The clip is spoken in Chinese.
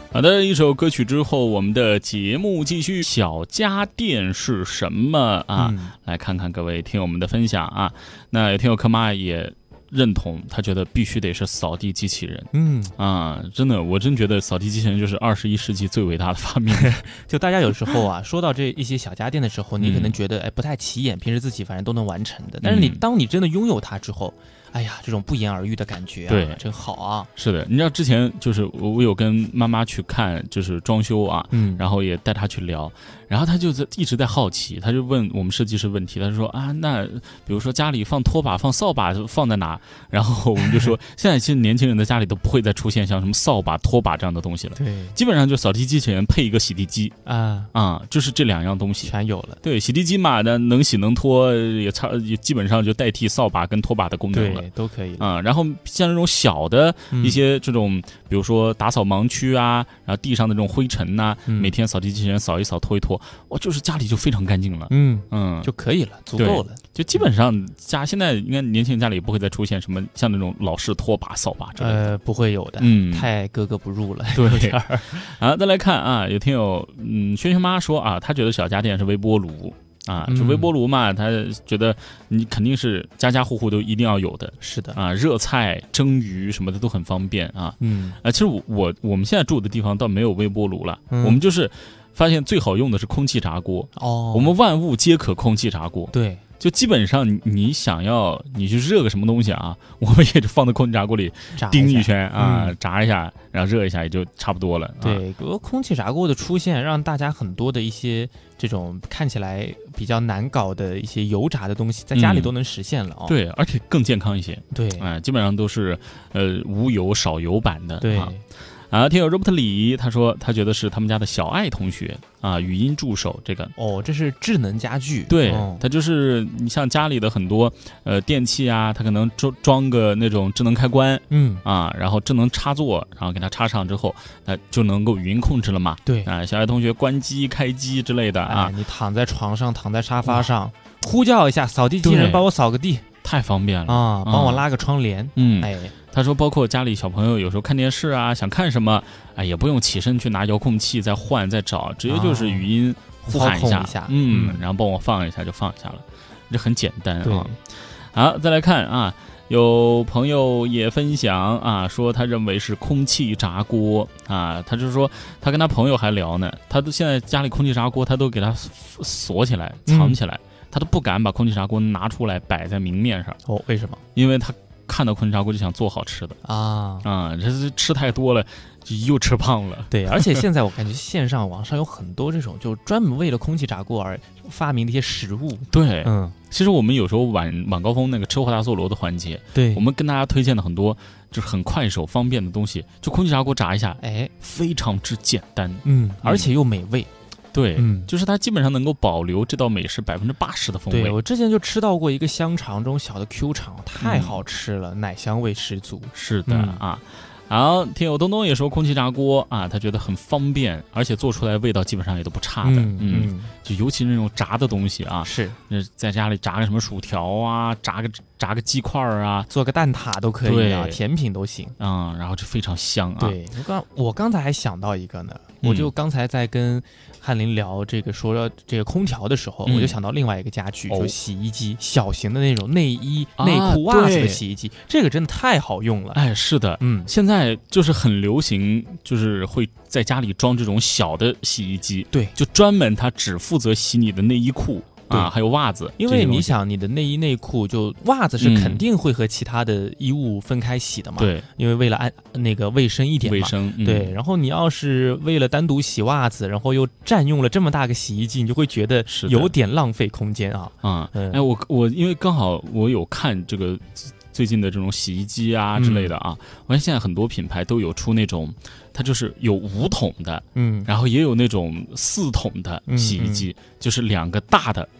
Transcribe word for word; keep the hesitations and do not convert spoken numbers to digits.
好的，一首歌曲之后，我们的节目继续。小家电是什么啊？嗯、来看看各位听友们的分享啊。那有听友柯妈也认同，他觉得必须得是扫地机器人。嗯啊，真的，我真觉得扫地机器人就是二十一世纪最伟大的发明。 就大家有时候啊，说到这一些小家电的时候，你可能觉得哎不太起眼，平时自己反正都能完成的。但是你当你真的拥有它之后，哎呀，这种不言而喻的感觉啊， 对， 真好啊！ 是的，你知道之前就是我有跟妈妈去看，就是装修啊，嗯，然后也带她去聊，然后她就在一直在好奇，她就问我们设计师问题，她说啊，那比如说家里放拖把、放扫把放在哪？然后我们就说，现在其实年轻人的家里都不会再出现像什么扫把、拖把这样的东西了， 对， 基本上就扫地机器人配一个洗地机啊啊，就是这两样东西全有了。 对，洗地机嘛，那能洗能拖，也差也基本上就代替扫把跟拖把的功能了。 对，都可以啊、嗯，然后像这种小的一些这种，嗯、比如说打扫盲区啊，然后地上的这种灰尘呐、啊，嗯、每天扫地机器人扫一扫、拖一拖，哇，就是家里就非常干净了， 嗯嗯， 就可以了，足够了。 就基本上家现在应该年轻人家里也不会再出现什么像那种老式拖把、扫把之类的， 呃，不会有的，嗯，太格格不入了。 对，啊，再来看啊，有听友嗯，轩轩妈说啊，她觉得小家电是微波炉。啊，就微波炉嘛，他觉得你肯定是家家户户都一定要有的， 是的啊，热菜、蒸鱼什么的都很方便啊。嗯，啊，其实我我我们现在住的地方倒没有微波炉了，嗯、我们就是发现最好用的是空气炸锅。哦，我们万物皆可空气炸锅。 对。 就基本上你，你想要你去热个什么东西啊，我们也就放在空气炸锅里叮一圈啊，嗯、炸一下，然后热一下也就差不多了。 对，不过空气炸锅的出现，让大家很多的一些这种看起来比较难搞的一些油炸的东西，在家里都能实现了哦。 嗯、对，而且更健康一些。 对， 哎、呃，基本上都是呃无油少油版的。 对。 啊啊，听友 Robert 李他说，他觉得是他们家的小爱同学啊，语音助手这个哦，这是智能家居。 对， 哦、 他就是你像家里的很多呃电器啊，他可能装装个那种智能开关，嗯啊，然后智能插座，然后给它插上之后，那就能够语音控制了嘛。 对啊，小爱同学关机、开机之类的啊， 哎、你躺在床上，躺在沙发上，呼叫一下扫地机器人帮我扫个地， 太方便了啊，帮我拉个窗帘， 嗯， 哎。 他说，包括家里小朋友有时候看电视啊，想看什么，哎，也不用起身去拿遥控器再换再找，直接就是语音呼喊一下， 一下嗯，然后帮我放一下就放一下了，这很简单啊。好，再来看啊，有朋友也分享啊，说他认为是空气炸锅啊，他就说他跟他朋友还聊呢，他都现在家里空气炸锅他都给他锁起来藏起来，嗯、他都不敢把空气炸锅拿出来摆在明面上。 哦，为什么？ 因为他看到空气炸锅就想做好吃的啊啊！这是吃太多了，就又吃胖了。 对，而且现在我感觉线上网上有很多这种就专门为了空气炸锅而发明的一些食物。 对，嗯，其实我们有时候晚晚高峰那个车祸大作罗的环节， 对， 我们跟大家推荐的很多就是很快手方便的东西，就空气炸锅炸一下，哎，非常之简单， 嗯，而且又美味。 对，嗯，就是它基本上能够保留这道美食百分之八十的风味。 对，我之前就吃到过一个香肠，这种小的 Q 肠，太好吃了，嗯、奶香味十足。 是的、嗯、啊。好，听友东东也说空气炸锅啊，他觉得很方便，而且做出来味道基本上也都不差的。嗯，嗯就尤其是那种炸的东西啊， 是， 那在家里炸个什么薯条啊，炸个炸个鸡块啊， 做个蛋挞都可以啊，甜品都行。 嗯，然后就非常香啊。 对，我刚我刚才还想到一个呢，我就刚才在跟翰林聊这个说这个空调的时候，嗯、我就想到另外一个家具，哦、就洗衣机，小型的那种内衣、啊、内裤、袜子的洗衣机，这个真的太好用了。 哎，是的，嗯，现在就是很流行，就是会在家里装这种小的洗衣机， 对， 就专门它只负责洗你的内衣裤。啊，还有袜子， 因为你想，你的内衣内裤就袜子是肯定会和其他的衣物分开洗的嘛， 对、嗯， 因为为了安那个卫生一点嘛， 卫生、嗯、 对。然后你要是为了单独洗袜子，然后又占用了这么大个洗衣机，你就会觉得有点浪费空间啊。 啊、嗯，哎，我我因为刚好我有看这个最近的这种洗衣机啊之类的啊，我看现在很多品牌都有出那种。它就是有五桶的，嗯，然后也有那种四桶的洗衣机，嗯嗯、就是两个大的